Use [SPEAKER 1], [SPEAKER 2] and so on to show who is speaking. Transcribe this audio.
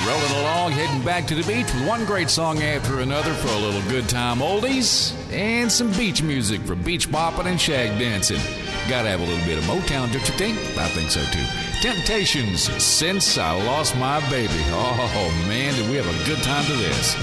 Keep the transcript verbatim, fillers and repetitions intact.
[SPEAKER 1] Rolling along, heading back to the beach with one great song after another for a little good time oldies and some beach music for beach bopping and shag dancing. Gotta have a little bit of Motown, don't you think? I think so too. Temptations, Since I Lost My Baby. Oh man, did we have a good time to this.